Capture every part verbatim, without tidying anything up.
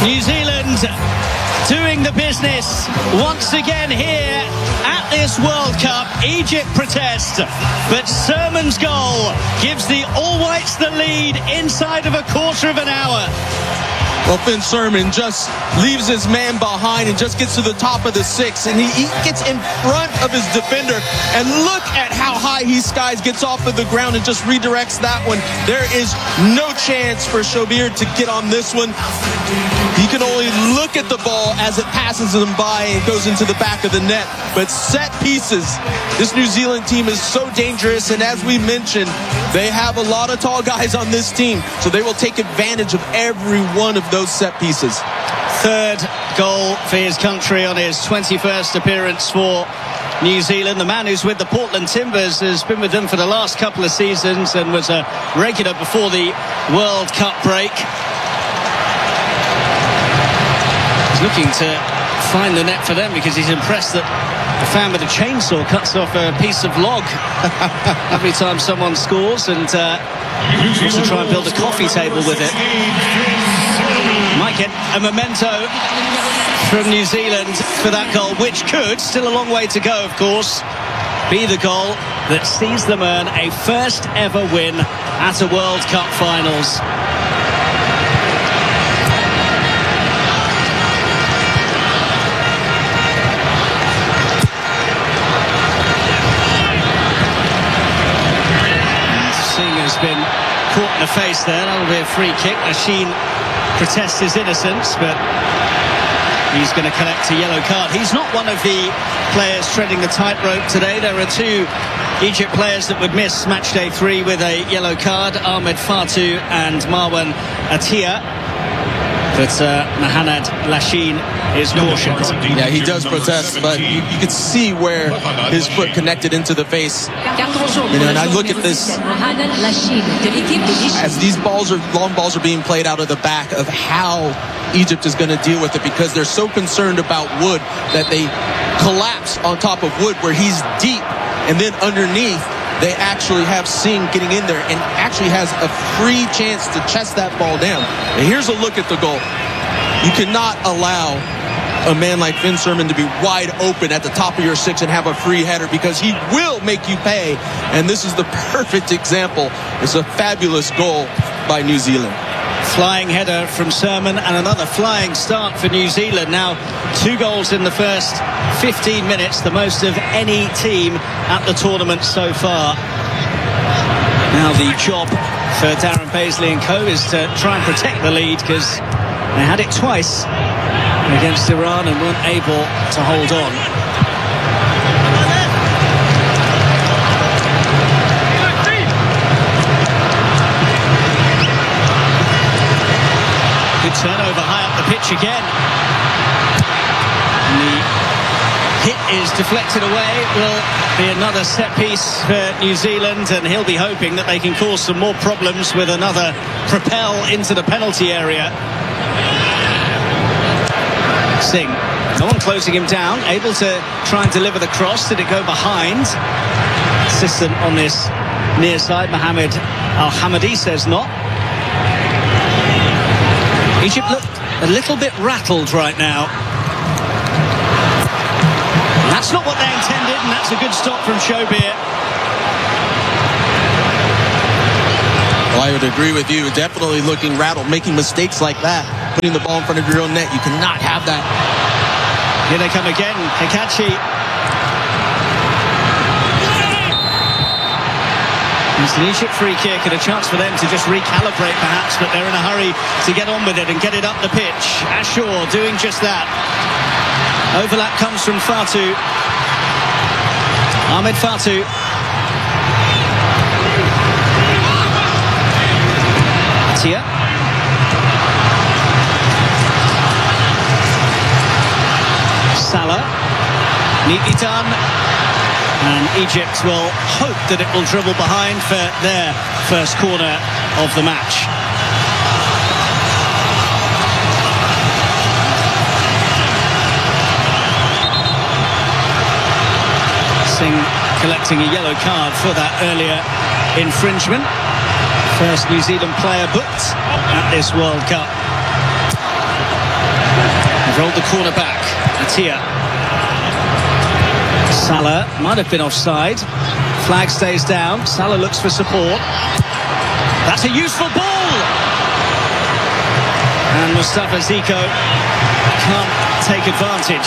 New Zealand doing the business once again here at this World Cup. Egypt protest, but Surman's goal gives the All Whites the lead inside of a quarter of an hour. Well, Finn Surman just leaves his man behind and just gets to the top of the six, and he, he gets in front of his defender, and look at how high he skies, gets off of the ground and just redirects that one. There is no chance for Shobir to get on this one. He can only look at the ball as it passes him by and goes into the back of the net. But set pieces, this New Zealand team is so dangerous, and as we mentioned, they have a lot of tall guys on this team, so they will take advantage of every one of those set pieces. Third goal for his country on his twenty-first appearance for New Zealand. The man who's with the Portland Timbers has been with them for the last couple of seasons and was a regular before the World Cup break. He's looking to find the net for them because he's impressed that the fan with a chainsaw cuts off a piece of log every time someone scores, and uh, wants to try and build a coffee table with it. Might get a memento from New Zealand for that goal, which could, still a long way to go of course, be the goal that sees them earn a first ever win at a World Cup finals. Been caught in the face there. That'll be a free kick. Lachine protests his innocence, but he's going to collect a yellow card. He's not one of the players treading the tightrope today. There are two Egypt players that would miss match day three with a yellow card, Ahmed Fatou and Marwan Attia. But uh, Mohamed Lachine is cautioned. Yeah, he does protest, but you, you can see where his foot connected into the face. You know, and I look at this as these balls are long balls are being played out of the back of how Egypt is going to deal with it, because they're so concerned about Wood that they collapse on top of Wood where he's deep, and then underneath they actually have Singh getting in there and actually has a free chance to chest that ball down. And here's a look at the goal. You cannot allow a man like Finn Surman to be wide open at the top of your six and have a free header, because he will make you pay. And this is the perfect example. It's a fabulous goal by New Zealand. Flying header from Surman and another flying start for New Zealand. Now two goals in the first fifteen minutes, the most of any team at the tournament so far. Now the job for Darren Paisley and co is to try and protect the lead, because they had it twice against Iran and weren't able to hold on. Good turnover high up the pitch again. And the hit is deflected away. Will be another set piece for New Zealand, and he'll be hoping that they can cause some more problems with another propel into the penalty area. Singh, no one closing him down, able to try and deliver the cross. Did it go behind? Assistant on this near side, Mohamed Al-Hamadi, says not. Egypt look a little bit rattled right now. That's not what they intended, and that's a good stop from Shobir. Well, I would agree with you. Definitely looking rattled, making mistakes like that, putting the ball in front of your own net. You cannot have that. Here they come again. Hikachi. It's an Egypt free kick and a chance for them to just recalibrate perhaps, but they're in a hurry to get on with it and get it up the pitch. Ashur doing just that. Overlap comes from Fatou. Ahmed Fatou. Attia. Salah. Neatly done. And Egypt will hope that it will dribble behind for their first corner of the match. Singh collecting a yellow card for that earlier infringement. First New Zealand player booked at this World Cup. rolled the corner back. Atia. Salah might have been offside. Flag stays down. Salah looks for support. That's a useful ball. And Mustafa Ziko can't take advantage.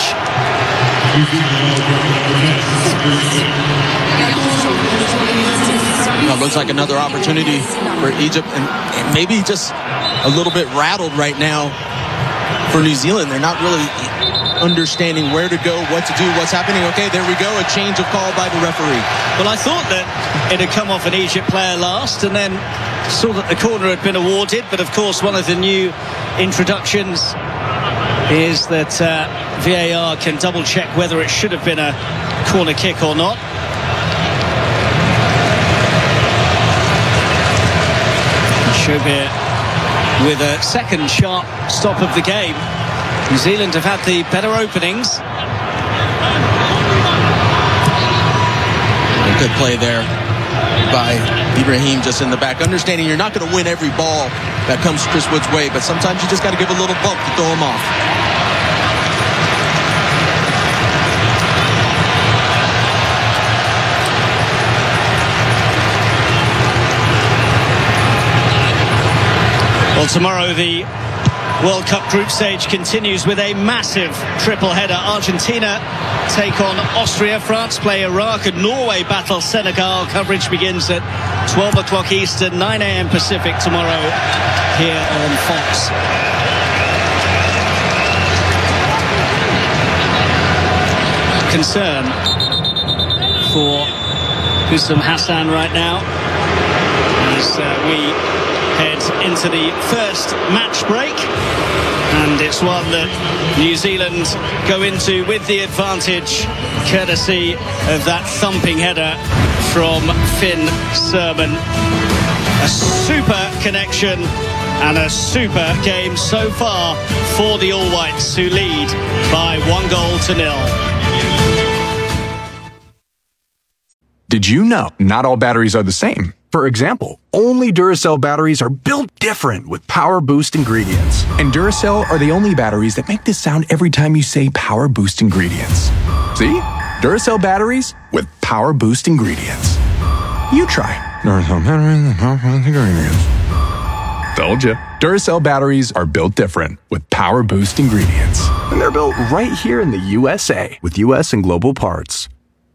It looks like another opportunity for Egypt, and, and maybe just a little bit rattled right now for New Zealand. They're not really understanding where to go, what to do, what's happening. Okay, there we go, a change of call by the referee. Well, I thought that it had come off an Egypt player last, and then saw that the corner had been awarded. But of course, one of the new introductions is that uh, V A R can double check whether it should have been a corner kick or not. Shobir with a second sharp stop of the game. New Zealand have had the better openings. A good play there by Ibrahim, just in the back. Understanding you're not going to win every ball that comes Chris Wood's way, but sometimes you just got to give a little bump to throw him off. Well, tomorrow the World Cup group stage continues with a massive triple header. Argentina take on Austria, France play Iraq, and Norway battle Senegal. Coverage begins at twelve o'clock Eastern, nine a m Pacific tomorrow here on Fox. Concern for Husam Hassan right now as uh, we head into the first match break, and it's one that New Zealand go into with the advantage courtesy of that thumping header from Finn Sermon. A super connection and a super game so far for the All Whites, who lead by one goal to nil. Did you know not all batteries are the same? For example, only Duracell batteries are built different with Power Boost ingredients. And Duracell are the only batteries that make this sound every time you say Power Boost ingredients. See? Duracell batteries with Power Boost ingredients. You try. Duracell batteries with Power Boost ingredients. Told you. Duracell batteries are built different with Power Boost ingredients. And they're built right here in the U S A with U S and global parts.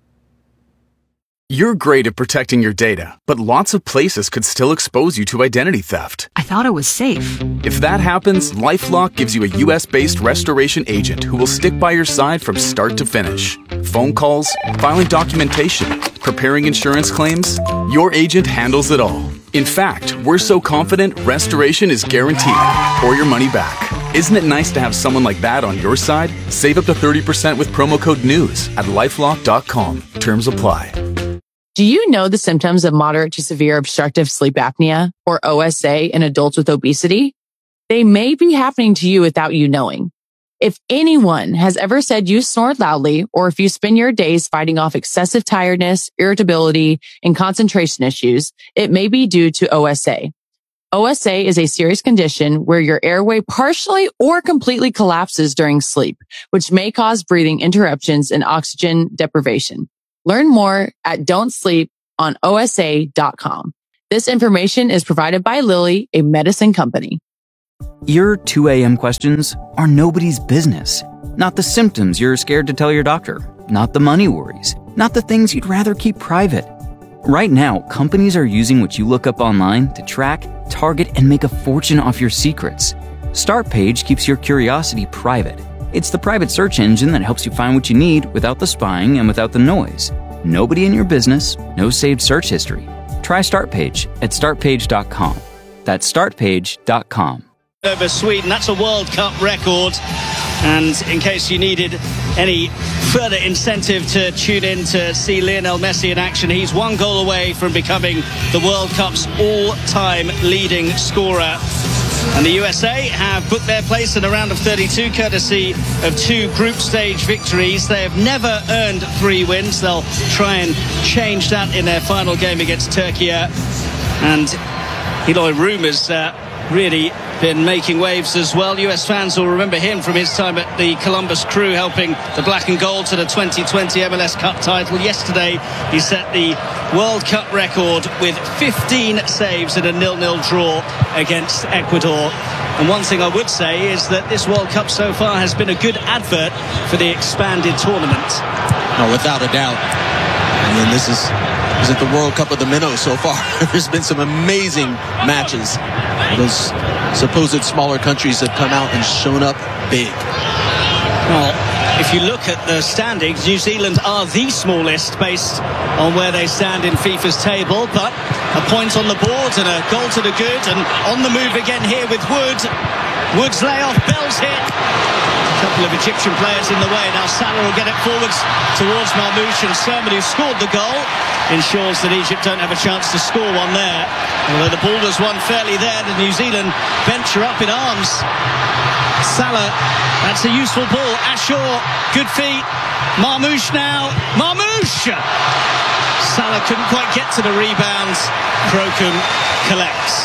You're great at protecting your data, but lots of places could still expose you to identity theft. I thought it was safe. If that happens, LifeLock gives you a U S-based restoration agent who will stick by your side from start to finish. Phone calls, filing documentation, preparing insurance claims, your agent handles it all. In fact, we're so confident restoration is guaranteed or your money back. Isn't it nice to have someone like that on your side? Save up to thirty percent with promo code NEWS at lifelock dot com. Terms apply. Do you know the symptoms of moderate to severe obstructive sleep apnea, or O S A, in adults with obesity? They may be happening to you without you knowing. If anyone has ever said you snore loudly, or if you spend your days fighting off excessive tiredness, irritability, and concentration issues, it may be due to O S A. O S A is a serious condition where your airway partially or completely collapses during sleep, which may cause breathing interruptions and oxygen deprivation. Learn more at don't sleep on O S A dot com. This information is provided by Lilly, a medicine company. Your two a m questions are nobody's business. Not the symptoms you're scared to tell your doctor. Not the money worries. Not the things you'd rather keep private. Right now, companies are using what you look up online to track, target, and make a fortune off your secrets. Startpage keeps your curiosity private. It's the private search engine that helps you find what you need without the spying and without the noise. Nobody in your business, no saved search history. Try Startpage at start page dot com. That's start page dot com. Over Sweden, that's a World Cup record. And in case you needed any further incentive to tune in to see Lionel Messi in action, he's one goal away from becoming the World Cup's all-time leading scorer. And the U S A have booked their place in a round of thirty-two courtesy of two group stage victories. They have never earned three wins. They'll try and change that in their final game against Turkey. And Eloy Room has uh, really been making waves as well. U S fans will remember him from his time at the Columbus Crew, helping the Black and Gold to the twenty twenty M L S Cup title. Yesterday, he set the World Cup record with fifteen saves in a nil nil draw against Ecuador. And one thing I would say is that this World Cup so far has been a good advert for the expanded tournament. No, without a doubt. And then this is, is it the World Cup of the Minnows so far? There's been some amazing matches. Those supposed smaller countries have come out and shown up big. Well, if you look at the standings, New Zealand are the smallest based on where they stand in FIFA's table, but a point on the board and a goal to the good, and on the move again here with Wood. Wood's layoff, Bell's hit. A couple of Egyptian players in the way. Now Salah will get it forwards towards Marmoush, and Sermon, who scored the goal, ensures that Egypt don't have a chance to score one there. Although the ball was won fairly there, the New Zealand venture up in arms. Salah, that's a useful ball. Ashore, good feet. Marmoush now. Marmoush! Salah couldn't quite get to the rebound. Crocombe collects.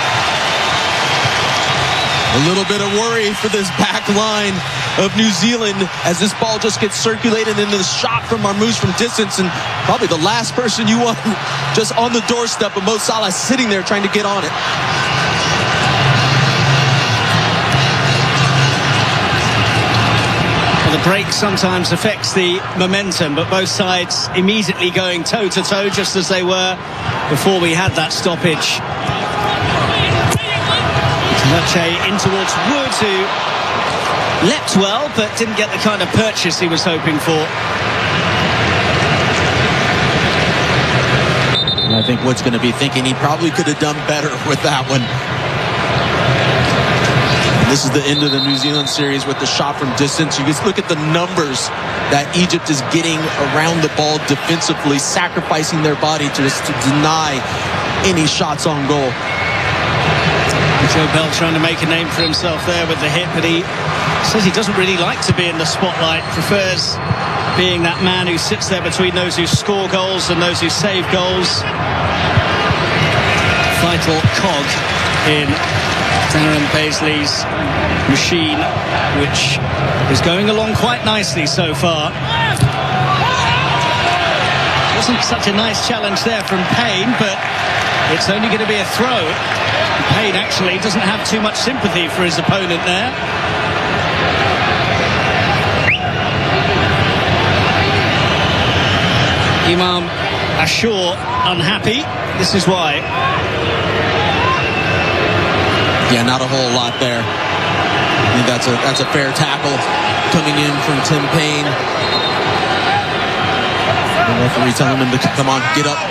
A little bit of worry for this back line of New Zealand as this ball just gets circulated into the shot from Marmoush from distance, and probably the last person you want just on the doorstep of Mo Salah sitting there trying to get on it. Well, the break sometimes affects the momentum, but both sides immediately going toe-to-toe just as they were before we had that stoppage. Noche in towards Wood, who leapt well but didn't get the kind of purchase he was hoping for. And I think Wood's going to be thinking he probably could have done better with that one. And this is the end of the New Zealand series with the shot from distance. You just look at the numbers that Egypt is getting around the ball defensively, sacrificing their body to just to deny any shots on goal. Joe Bell trying to make a name for himself there with the hit, but he says he doesn't really like to be in the spotlight, prefers being that man who sits there between those who score goals and those who save goals. Vital cog in Darren Paisley's machine, which is going along quite nicely so far. Wasn't such a nice challenge there from Payne, but it's only going to be a throw. Payne actually doesn't have too much sympathy for his opponent there. Imam Ashore unhappy. This is why. Yeah, not a whole lot there. I think that's a that's a fair tackle coming in from Tim Payne. The referee telling him to come on, get up.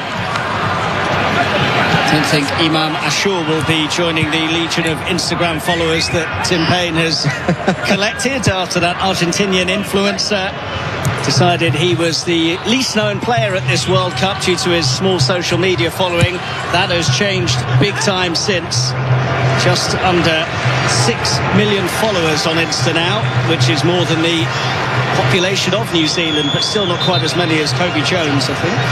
I don't think Imam Ashore will be joining the legion of Instagram followers that Tim Payne has collected after that Argentinian influencer decided he was the least known player at this World Cup due to his small social media following. That has changed big time since. Just under six million followers on Insta now, which is more than the population of New Zealand, but still not quite as many as Kobe Jones, I think.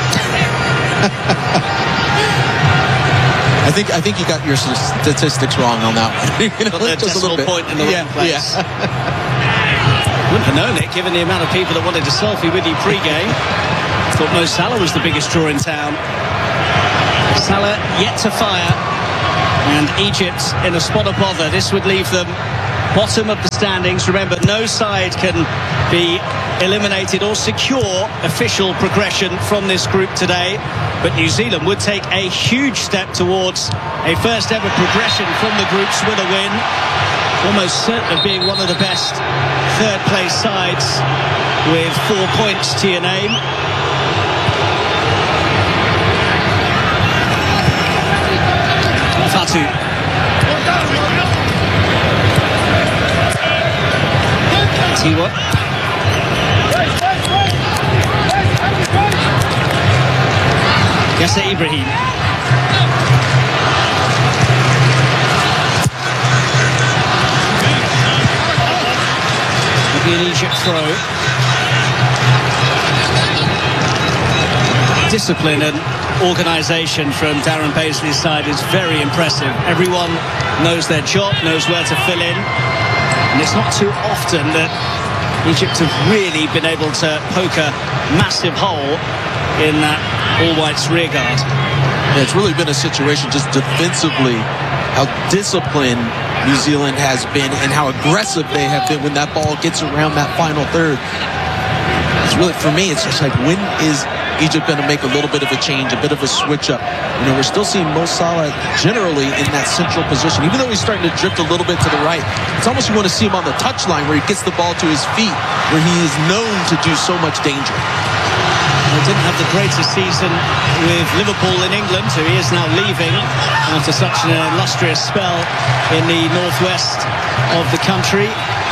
I think I think you got your statistics wrong on that one. You know, got the decimal point in the yeah, wrong place. Yeah. Wouldn't have known it, given the amount of people that wanted a selfie with you pre-game. Thought Mo Salah was the biggest draw in town. Salah yet to fire, and Egypt in a spot of bother. This would leave them bottom of the standings. Remember, no side can be eliminated or secure official progression from this group today, but New Zealand would take a huge step towards a first ever progression from the groups with a win, almost certain of being one of the best third place sides with four points to your name. Fatu. See what? Yasser Ibrahim. It'll be an Egypt throw. Discipline and organisation from Darren Paisley's side is very impressive. Everyone knows their job, knows where to fill in, and it's not too often that Egypt have really been able to poke a massive hole in that all-whites rearguard. Yeah, it's really been a situation just defensively, how disciplined New Zealand has been and how aggressive they have been when that ball gets around that final third. It's really, for me, it's just like, when is Egypt going to make a little bit of a change, a bit of a switch up? You know, we're still seeing Mo Salah generally in that central position, even though he's starting to drift a little bit to the right. It's almost you want to see him on the touchline where he gets the ball to his feet, where he is known to do so much danger. He didn't have the greatest season with Liverpool in England, who he is now leaving after such an illustrious spell in the northwest of the country.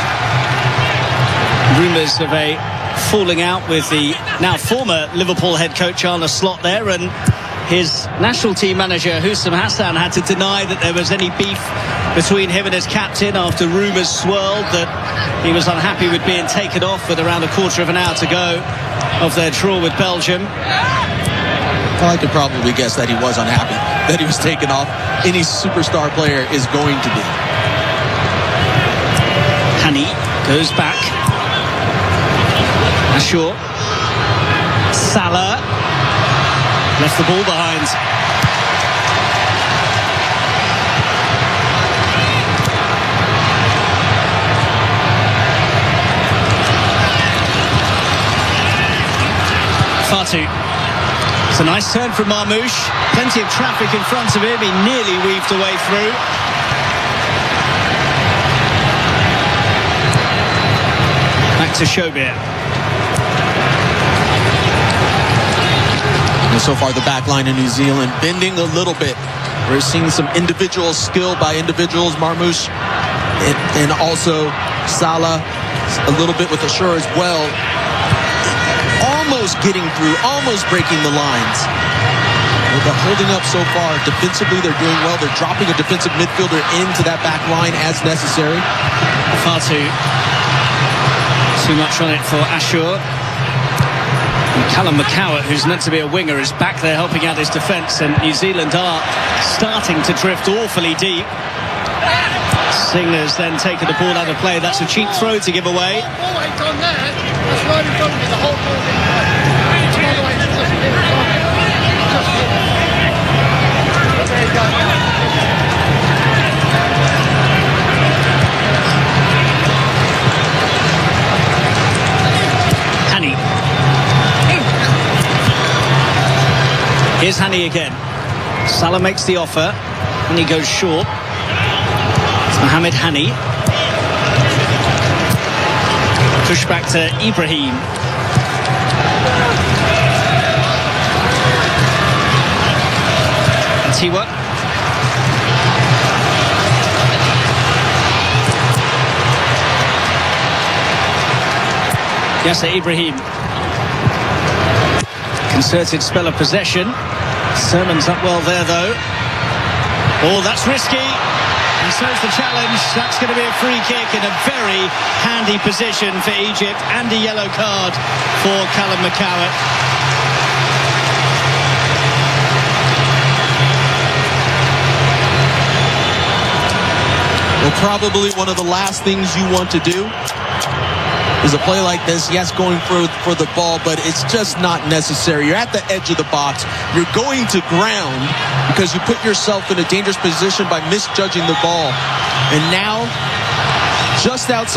Rumours of a falling out with the now former Liverpool head coach Arne Slot there, and his national team manager Houssam Hassan had to deny that there was any beef between him and his captain after rumours swirled that he was unhappy with being taken off with around a quarter of an hour to go of their draw with Belgium. Well, I could probably guess that he was unhappy that he was taken off. Any superstar player is going to be. Hani goes back. Ashur. Salah left the ball behind. Fatu. It's a nice turn from Marmoush. Plenty of traffic in front of him. He nearly weaved away through. Back to Shobir. And so far, the back line in New Zealand bending a little bit. We're seeing some individual skill by individuals, Marmoush, and, and also Salah, a little bit with Ashur as well. Almost getting through, almost breaking the lines. Well, they're holding up so far. Defensively, they're doing well. They're dropping a defensive midfielder into that back line as necessary. Far too, too much on it for Ashur. And Callum McCowart, who's meant to be a winger, is back there helping out his defence, and New Zealand are starting to drift awfully deep. Singer's then taken the ball out of play. That's a cheap throw to give away. Hani. Here's Hani again. Salah makes the offer, and he goes short. It's Mohamed Hani. Push back to Ibrahim. Tiwa. Yasser Ibrahim. Concerted spell of possession. Sermon's up well there though. Oh, that's risky. And so's the challenge. That's going to be a free kick in a very handy position for Egypt, and a yellow card for Callum McCowart. Well, probably one of the last things you want to do is a play like this. Yes, going for, for the ball, but it's just not necessary. You're at the edge of the box. You're going to ground because you put yourself in a dangerous position by misjudging the ball. And now, just outside